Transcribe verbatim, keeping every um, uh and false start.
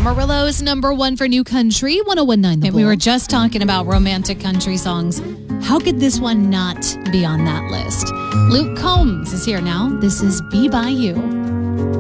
Amarillo's number one for new country, one oh one point nine The And we were just talking about romantic country songs. How could this one not be on that list? Luke Combs is here now. This is Be By You.